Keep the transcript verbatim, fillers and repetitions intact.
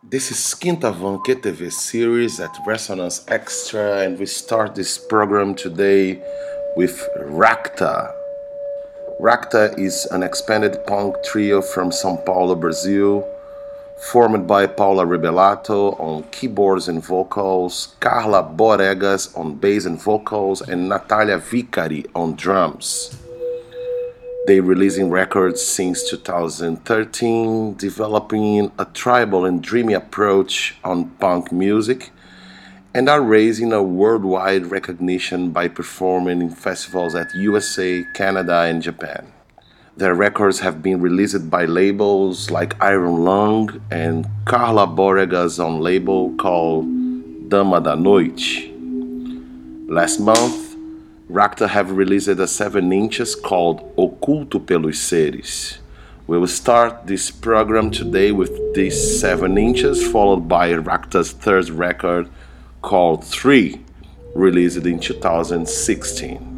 This is Quinta Van Q T V series at Resonance Extra, and we start this program today with Racta. Racta is an expanded punk trio from São Paulo, Brazil, formed by Paula Rebelato on keyboards and vocals, Carla Boregas on bass and vocals, and Natalia Vicari on drums. They releasing records since two thousand thirteen, developing a tribal and dreamy approach on punk music, and are raising a worldwide recognition by performing in festivals at U S A, Canada, and Japan. Their records have been released by labels like Iron Lung and Carla Boregas on label called Dama da Noite. Last month, Racta have released a seven inches called Oculto pelos Seres. We will start this program today with these seven inches, followed by Racta's third record called three, released in two thousand sixteen.